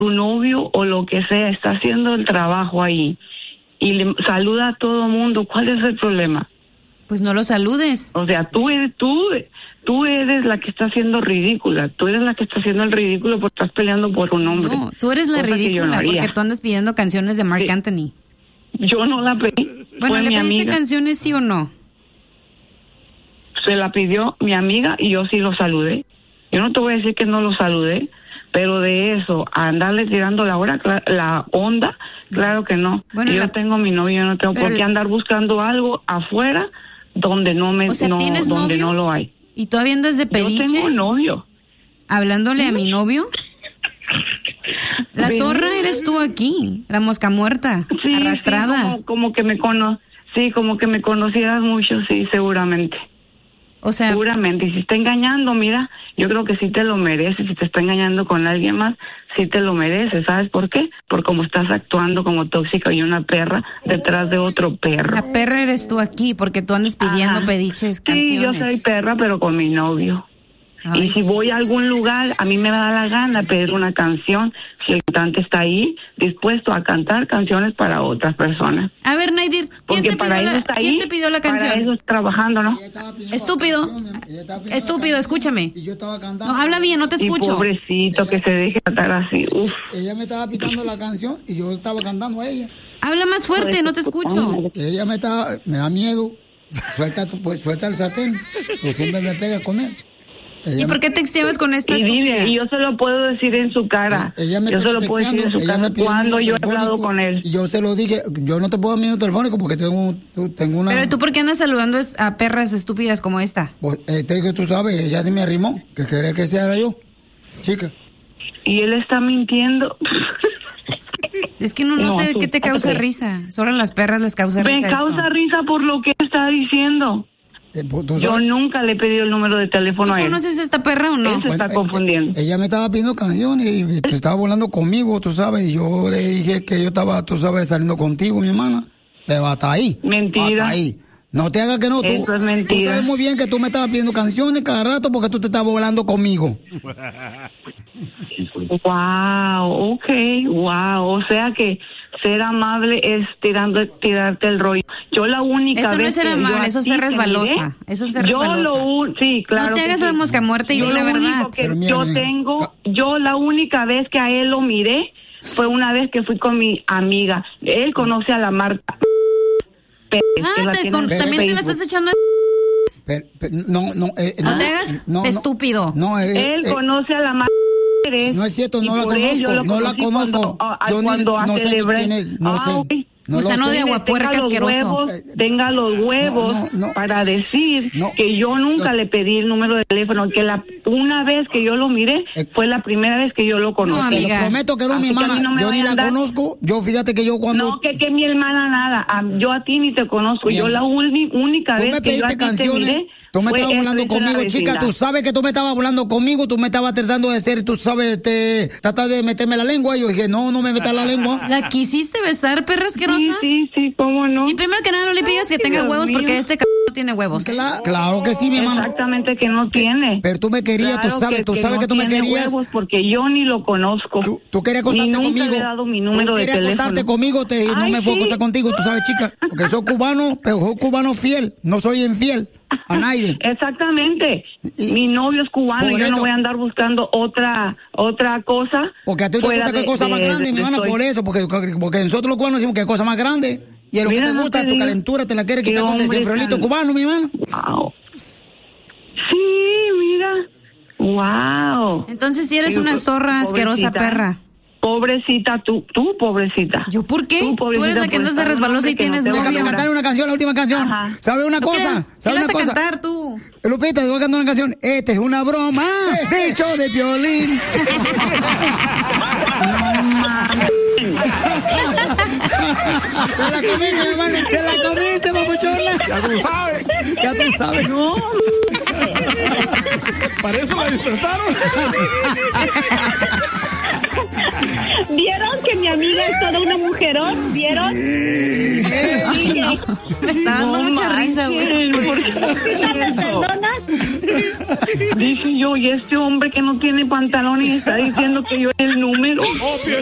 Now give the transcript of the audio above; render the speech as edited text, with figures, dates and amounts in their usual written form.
tu novio o lo que sea está haciendo el trabajo ahí y le saluda a todo mundo, ¿cuál es el problema? Pues no lo saludes. O sea, tú eres la que está haciendo ridícula. Tú eres la que está haciendo el ridículo porque estás peleando por un hombre. No, tú eres la ridícula porque tú andas pidiendo canciones de Marc Anthony. Yo no la pedí. Bueno, fue ¿le mi pediste amiga. canciones sí o no? Se la pidió mi amiga y yo sí lo saludé. Yo no te voy a decir que no lo saludé, pero de eso, a andarle tirando la onda, claro que no. Bueno, yo tengo mi novio, yo no tengo por qué andar buscando algo afuera donde no me, o sea, ¿tienes donde novio? no lo hay. ¿Y todavía andas de pediche? Yo tengo novio. ¿Hablándole a mi novio? La zorra eres tú aquí, la mosca muerta, sí, arrastrada. Sí, como que me como que me conocieras mucho, sí, seguramente. O sea, seguramente, y si está engañando, mira, yo creo que sí te lo mereces. Si te está engañando con alguien más, sí te lo mereces. ¿Sabes por qué? Por cómo estás actuando como tóxica y una perra detrás de otro perro. La perra eres tú aquí, porque tú andas pidiendo pediches, canciones. Sí, yo soy perra, pero con mi novio. Ay. Y si voy a algún lugar, a mí me da la gana pedir una canción. Si el cantante está ahí, dispuesto a cantar canciones para otras personas. A ver, Naidir, ¿quién te pidió la canción? Para eso está trabajando, ¿no? Estúpido. Estúpido, escúchame. Y yo estaba cantando. No, habla bien, no te escucho. Y pobrecito, que se deje tratar así. Uf. Ella me estaba pitando la canción y yo estaba cantando a ella. Habla más fuerte, no te escucho. Ella me da miedo. Suelta el sartén. Yo siempre me pega con él. ¿Y por qué texteabas con esta estúpida? Y yo se lo puedo decir en su cara. Yo se lo puedo decir en su cara cuando yo he hablado con él. Y yo se lo dije, yo no te puedo dar mi número telefónico porque tengo una... Pero ¿tú por qué andas saludando a perras estúpidas como esta? Pues, que tú sabes, ella se me arrimó, que quería que sea yo, chica. Y él está mintiendo. Es que no sé de qué te causa risa. Solo a las perras les causa risa. Me causa risa por lo que está diciendo. Yo nunca le he pedido el número de teléfono a él. ¿Tú conoces a esta perra o no? Él se está confundiendo. Ella me estaba pidiendo canciones y estaba volando conmigo, tú sabes. Y yo le dije que yo estaba, tú sabes, saliendo contigo, mi hermana. Pero hasta ahí. Mentira. Hasta ahí. No te hagas que no. Eso es mentira. Tú sabes muy bien que tú me estabas pidiendo canciones cada rato porque tú te estabas volando conmigo. Wow, okay, wow. O sea que ser amable es tirarte el rollo. Yo la única eso vez no es ser amable, eso es ser resbalosa. Eso es ser resbalosa. Sí, claro. No te hagas la mosca muerta y di la verdad. Yo la única vez que a él lo miré fue una vez que fui con mi amiga. Él conoce a la Marta. También te la estás echando. No te hagas estúpido. Él conoce a la Marta. No es cierto, no la conozco, no la conozco. Yo no sé quién es, no sé. Gusano de aguapuerca asqueroso. Tenga los huevos para decir que yo nunca le pedí el número de teléfono, que una vez que yo lo miré fue la primera vez que yo lo conocí. Te lo prometo que no es mi hermana, yo ni la conozco. Yo fíjate que yo cuando... No, que mi hermana nada, yo a ti ni te conozco. Yo la única vez que yo a ti te miré... Tú me estabas volando conmigo, chica. Tú sabes que tú me estabas volando conmigo. Tú me estabas tratando de ser, tú sabes, tratar de meterme la lengua. Y yo dije, no me metas la lengua. ¿La quisiste besar, perra asquerosa? Sí, cómo no. Y primero que nada, no le pidas que tenga huevos porque este no tiene huevos. Claro que sí, mi hermano. Exactamente que no tiene. Pero tú me querías, claro tú sabes que tú me querías. Huevos porque yo ni lo conozco. Tú querías acostarte conmigo. Nunca le he dado mi número de teléfono. Acostarte conmigo, no me puedo acostar contigo, tú sabes, chica. Porque soy cubano, pero soy cubano fiel. No soy infiel a nadie. Exactamente. Mi novio es cubano y yo no voy a andar buscando otra cosa. Porque a ti te gusta que cosa más grande, mi hermana, por eso. Porque nosotros los cubanos decimos que cosa más grande. Y es lo que te gusta, tu calentura, te la quieres quitar con desenfriolito cubano, mi hermano. Wow. Sí, mira. Wow. Entonces si eres una zorra asquerosa perra. Pobrecita, tú pobrecita. ¿Yo por qué? Tú eres la que andas de resbalosa y tienes novio. Déjame cantar una canción, la última canción. ¿Sabes una cosa? ¿Qué vas a cantar tú? Lupita, te voy a cantar una canción. Esta es una broma del show de Piolín. Te la comiste, mi hermano. Te la comiste, papuchona. Ya tú sabes. No. Para eso la despertaron. ¿Vieron que mi amiga es toda una mujerón? ¿Vieron? Sí. Me está dando mucha risa, güey. Dije yo, y este hombre que no tiene pantalón y está diciendo que yo el número. Oh,